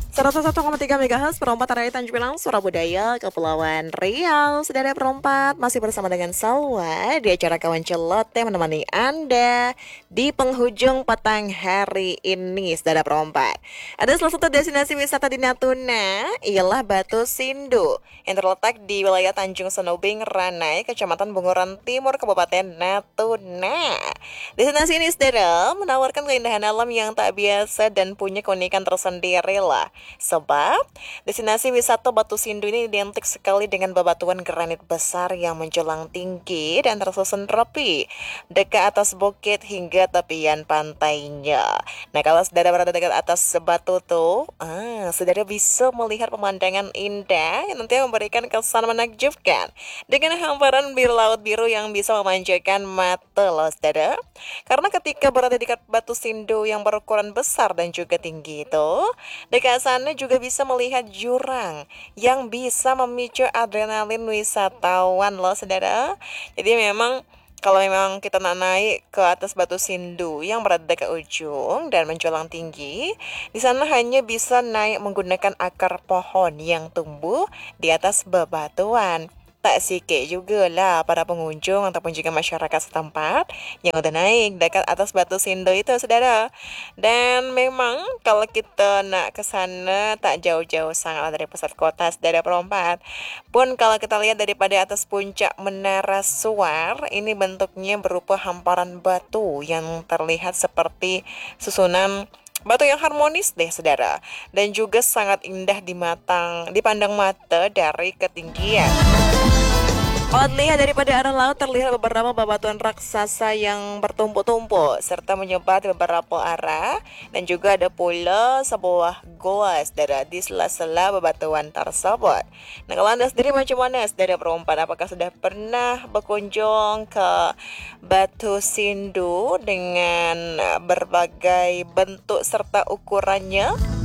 101,3 MHz perompat area Tanjung Pinang, Surabaya, Kepulauan Riau. Saudara perompat masih bersama dengan Salwa di acara Kawan Celoteh menemani Anda di penghujung petang hari ini, saudara perompat. Ada salah satu destinasi wisata di Natuna, ialah Batu Sindu yang terletak di wilayah Tanjung Senubing, Ranai, Kecamatan Bunguran Timur, Kabupaten Natuna. Destinasi ini, saudara, menawarkan keindahan alam yang tak biasa dan punya keunikan tersendiri lah. Sebab, destinasi wisata Batu Sindu ini identik sekali dengan bebatuan granit besar yang menjulang tinggi dan tersusun rapi dekat atas bukit hingga tepian pantainya. Nah, kalau saudara berada dekat atas batu tuh, saudara bisa melihat pemandangan indah yang nantinya memberikan kesan menakjubkan dengan hamparan biru laut biru yang bisa memanjakan mata loh, saudara. Karena ketika berada di dekat Batu Sindu yang berukuran besar dan juga tinggi itu, dekat sana juga bisa melihat jurang yang bisa memicu adrenalin wisatawan loh, saudara. Jadi memang kalau memang kita naik ke atas Batu Sindu yang berada dekat ujung dan menjulang tinggi, di sana hanya bisa naik menggunakan akar pohon yang tumbuh di atas bebatuan. Tak sikit juga lah para pengunjung ataupun juga masyarakat setempat yang udah naik dekat atas Batu Sindu itu, saudara. Dan memang kalau kita nak ke sana tak jauh-jauh sangat dari pusat kota, saudara perompat. Pun kalau kita lihat daripada atas puncak Menara Suar, ini bentuknya berupa hamparan batu yang terlihat seperti susunan batu yang harmonis deh, saudara. Dan juga sangat indah dipandang mata dari ketinggian. Kalau dilihat daripada arah laut terlihat beberapa bebatuan raksasa yang bertumpuk-tumpuk serta menyebar di beberapa arah, dan juga ada pula sebuah goa, saudara, di sela-sela bebatuan tersebut. Nah, kalau Anda sendiri macam mana, saudara perempuan? Apakah sudah pernah berkunjung ke Batu Sindu dengan berbagai bentuk serta ukurannya?